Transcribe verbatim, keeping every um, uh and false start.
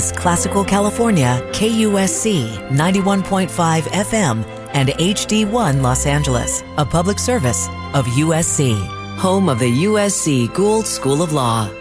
Classical California, K U S C ninety-one point five F M, and H D one Los Angeles, a public service of U S C, home of the U S C Gould School of Law.